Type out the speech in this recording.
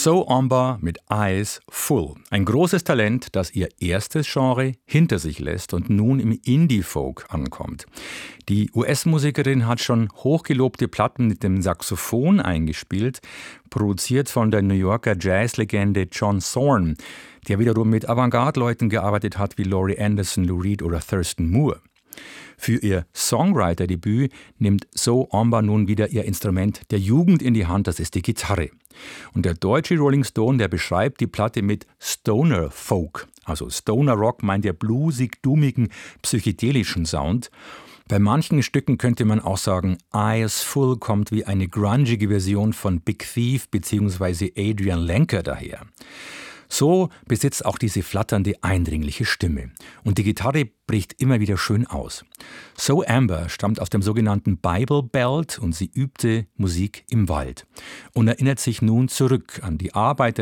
So Amber mit Eyes Full. Ein großes Talent, das ihr erstes Genre hinter sich lässt und nun im Indie-Folk ankommt. Die US-Musikerin hat schon hochgelobte Platten mit dem Saxophon eingespielt, produziert von der New Yorker Jazzlegende John Zorn, der wiederum mit Avantgarde-Leuten gearbeitet hat wie Laurie Anderson, Lou Reed oder Thurston Moore. Für ihr Songwriter-Debüt nimmt So Amber nun wieder ihr Instrument der Jugend in die Hand, das ist die Gitarre. Und der deutsche Rolling Stone, der beschreibt die Platte mit Stoner Folk. Also Stoner Rock meint der bluesig-dummigen, psychedelischen Sound. Bei manchen Stücken könnte man auch sagen, Eyes Full kommt wie eine grungige Version von Big Thief bzw. Adrian Lenker daher. So besitzt auch diese flatternde, eindringliche Stimme. Und die Gitarre bricht immer wieder schön aus. So Amber stammt aus dem sogenannten Bible Belt und sie übte Musik im Wald und erinnert sich nun zurück an die Arbeit